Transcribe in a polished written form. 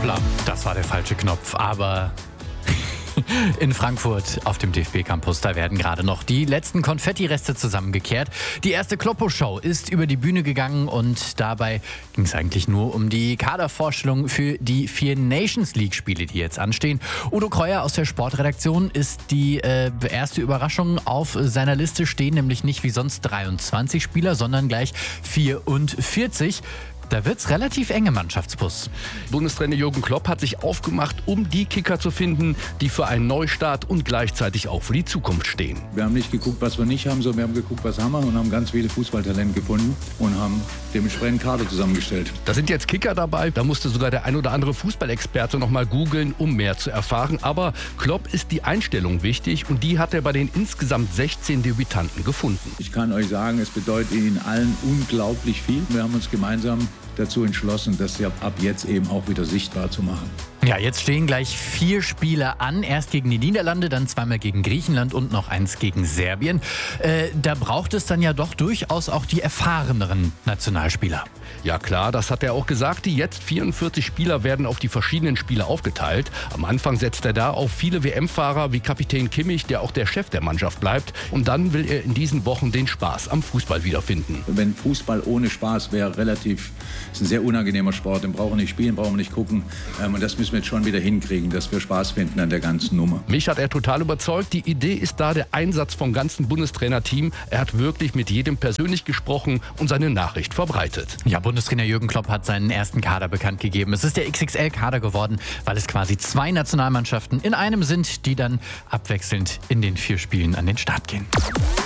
Hoppla, das war der falsche Knopf, aber in Frankfurt auf dem DFB-Campus, da werden gerade noch die letzten Konfettireste zusammengekehrt. Die erste Kloppo-Show ist über die Bühne gegangen und dabei ging es eigentlich nur um die Kadervorstellung für die 4 Nations League-Spiele, die jetzt anstehen. Udo Kreuer aus der Sportredaktion ist die erste Überraschung. Auf seiner Liste stehen nämlich nicht wie sonst 23 Spieler, sondern gleich 44. Da wird's relativ eng im Mannschaftsbus. Bundestrainer Jürgen Klopp hat sich aufgemacht, um die Kicker zu finden, die für einen Neustart und gleichzeitig auch für die Zukunft stehen. Wir haben nicht geguckt, was wir nicht haben, sondern wir haben geguckt, was haben wir und haben ganz viele Fußballtalente gefunden und haben dementsprechend Kader zusammengestellt. Da sind jetzt Kicker dabei, da musste sogar der ein oder andere Fußballexperte noch mal googeln, um mehr zu erfahren. Aber Klopp ist die Einstellung wichtig und die hat er bei den insgesamt 16 Debütanten gefunden. Ich kann euch sagen, es bedeutet Ihnen allen unglaublich viel. Wir haben uns gemeinsam dazu entschlossen, das ja ab jetzt eben auch wieder sichtbar zu machen. Ja, jetzt stehen gleich 4 Spiele an. Erst gegen die Niederlande, dann zweimal gegen Griechenland und noch eins gegen Serbien. Da braucht es dann ja doch durchaus auch die erfahreneren Nationalspieler. Ja klar, das hat er auch gesagt. Die jetzt 44 Spieler werden auf die verschiedenen Spiele aufgeteilt. Am Anfang setzt er da auf viele WM-Fahrer wie Kapitän Kimmich, der auch der Chef der Mannschaft bleibt. Und dann will er in diesen Wochen den Spaß am Fußball wiederfinden. Wenn Fußball ohne Spaß wäre, ist ein sehr unangenehmer Sport. Den brauchen wir nicht spielen, brauchen wir nicht gucken. Und das müssen wir jetzt schon wieder hinkriegen, dass wir Spaß finden an der ganzen Nummer. Mich hat er total überzeugt. Die Idee ist da der Einsatz vom ganzen Bundestrainerteam. Er hat wirklich mit jedem persönlich gesprochen und seine Nachricht verbreitet. Ja, Bundestrainer Jürgen Klopp hat seinen ersten Kader bekannt gegeben. Es ist der XXL-Kader geworden, weil es quasi 2 Nationalmannschaften in einem sind, die dann abwechselnd in den 4 Spielen an den Start gehen.